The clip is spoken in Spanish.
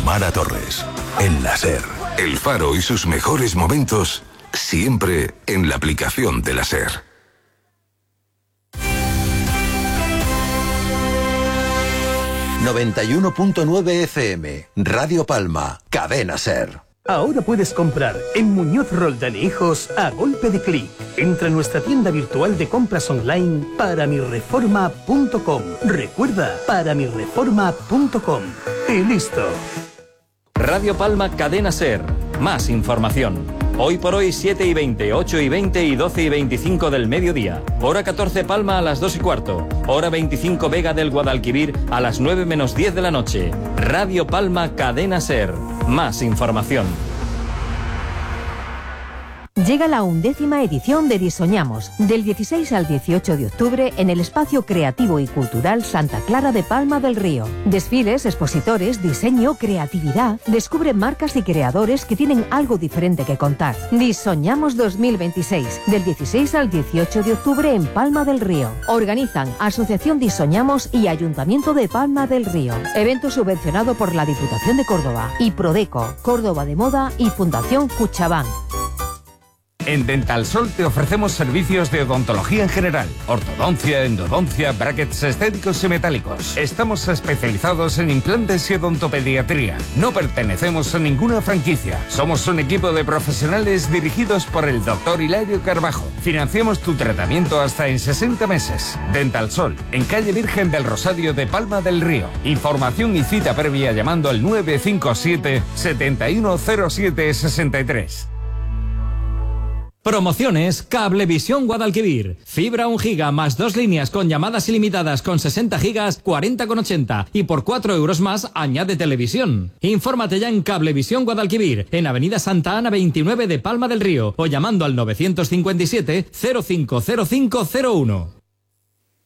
Mara Torres, en la SER. El Faro y sus mejores momentos, siempre en la aplicación de la SER. 91.9 FM, Radio Palma, Cadena SER. Ahora puedes comprar en Muñoz Roldán y Hijos a golpe de clic. Entra en nuestra tienda virtual de compras online paramireforma.com. Recuerda, paramireforma.com. Y listo. Radio Palma, Cadena SER. Más información. Hoy por hoy 7:20, 8:20 y 12:25 del mediodía. Hora 14 Palma a las 2:15. Hora 25 Vega del Guadalquivir a las 9 menos 10 de la noche. Radio Palma, Cadena SER. Más información. Llega la 11ª edición de Disoñamos, del 16 al 18 de octubre en el Espacio Creativo y Cultural Santa Clara de Palma del Río. Desfiles, expositores, diseño, creatividad. Descubre marcas y creadores que tienen algo diferente que contar. Disoñamos 2026, del 16 al 18 de octubre en Palma del Río. Organizan Asociación Disoñamos y Ayuntamiento de Palma del Río. Evento subvencionado por la Diputación de Córdoba y Prodeco, Córdoba de Moda y Fundación Cuchabán. En Dental Sol te ofrecemos servicios de odontología en general, ortodoncia, endodoncia, brackets estéticos y metálicos. Estamos especializados en implantes y odontopediatría. No pertenecemos a ninguna franquicia. Somos un equipo de profesionales dirigidos por el Dr. Hilario Carbajo. Financiamos tu tratamiento hasta en 60 meses. Dental Sol, en calle Virgen del Rosario de Palma del Río. Información y cita previa llamando al 957 710763. Promociones Cablevisión Guadalquivir. Fibra 1 giga más 2 líneas con llamadas ilimitadas con 60 gigas, 40,80. Y por 4 euros más, añade televisión. Infórmate ya en Cablevisión Guadalquivir, en Avenida Santa Ana 29 de Palma del Río, o llamando al 957 050501.